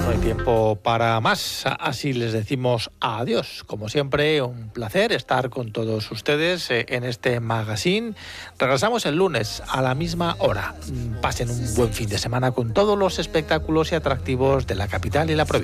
No hay tiempo para más, así les decimos adiós. Como siempre, un placer estar con todos ustedes en este magazine. Regresamos el lunes a la misma hora. Pasen un buen fin de semana con todos los espectáculos y atractivos de la capital y la provincia.